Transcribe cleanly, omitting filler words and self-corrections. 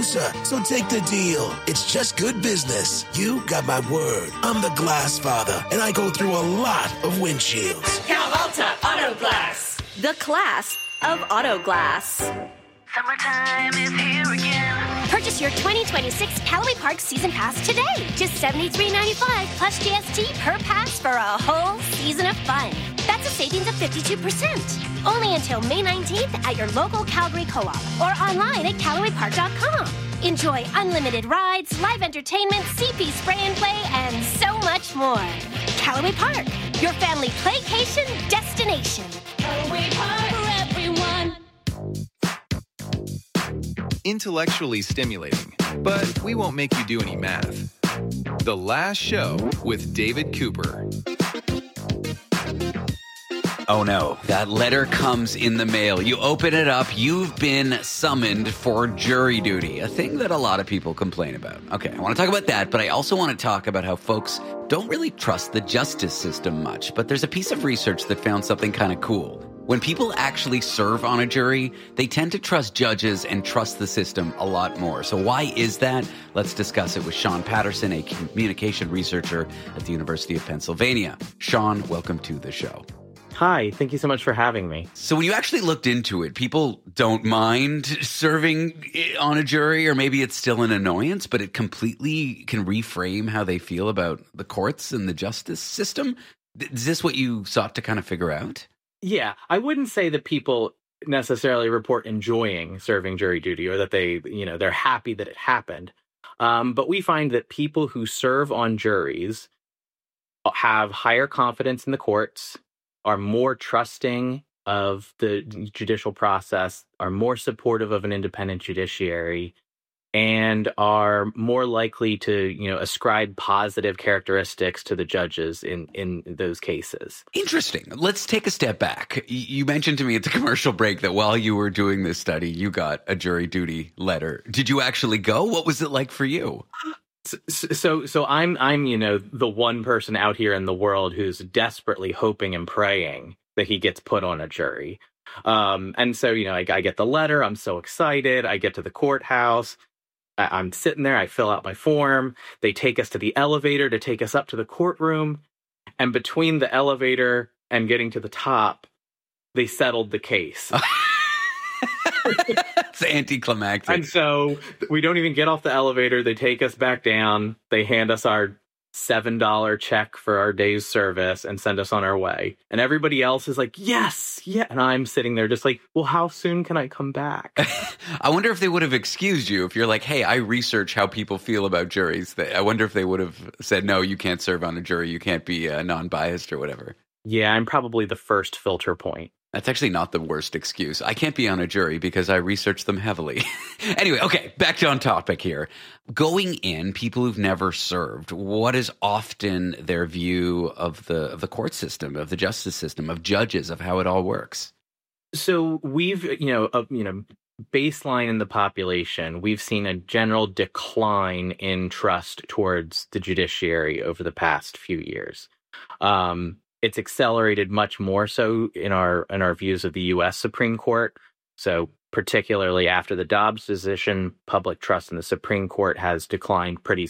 closer, so take the deal. It's just good business. You got my word. I'm the Glass Father, and I go through a lot of windshields. Cal Alta Auto Glass. The class of auto glass. Summertime is here again. Purchase your 2026 Callaway Park Season Pass today. Just $73.95 plus GST per pass for a whole season of fun. That's a savings of 52%. Only until May 19th at your local Calgary Co-op or online at CallawayPark.com. Enjoy unlimited rides, live entertainment, CP spray and play, and so much more. Callaway Park, your family playcation destination. Callaway Park for everyone. Intellectually stimulating, but we won't make you do any math. The Last Show with David Cooper. Oh no, that letter comes in the mail. You open it up, you've been summoned for jury duty, a thing that a lot of people complain about. Okay, I want to talk about that, but I also want to talk about how folks don't really trust the justice system much. But there's a piece of research that found something kind of cool. When people actually serve on a jury, they tend to trust judges and trust the system a lot more. So why is that? Let's discuss it with Sean Patterson, a communication researcher at the University of Pennsylvania. Sean, welcome to the show. Hi, thank you so much for having me. So when you actually looked into it, people don't mind serving on a jury, or maybe it's still an annoyance, but it completely can reframe how they feel about the courts and the justice system. Is this what you sought to kind of figure out? Yeah, I wouldn't say that people necessarily report enjoying serving jury duty or that they're happy that it happened. But we find that people who serve on juries have higher confidence in the courts, are more trusting of the judicial process, are more supportive of an independent judiciary, and are more likely to, ascribe positive characteristics to the judges in those cases. Interesting. Let's take a step back. You mentioned to me at the commercial break that while you were doing this study, you got a jury duty letter. Did you actually go? What was it like for you? So I'm the one person out here in the world who's desperately hoping and praying that he gets put on a jury. And so, I get the letter. I'm so excited. I get to the courthouse. I'm sitting there. I fill out my form. They take us to the elevator to take us up to the courtroom. And between the elevator and getting to the top, they settled the case. It's anticlimactic. And so we don't even get off the elevator. They take us back down. They hand us our $7 check for our day's service and send us on our way. And everybody else is like, yes, yeah. And I'm sitting there just like, well, how soon can I come back? I wonder if they would have excused you if you're like, hey, I research how people feel about juries. I wonder if they would have said, no, you can't serve on a jury. You can't be non-biased or whatever. Yeah, I'm probably the first filter point. That's actually not the worst excuse. I can't be on a jury because I research them heavily. Anyway, okay, back on topic here. Going in, people who've never served, what is often their view of the court system, of the justice system, of judges, of how it all works? So we've, baseline in the population, we've seen a general decline in trust towards the judiciary over the past few years. It's accelerated much more so in our views of the U.S. Supreme Court. So particularly after the Dobbs decision, public trust in the Supreme Court has declined pretty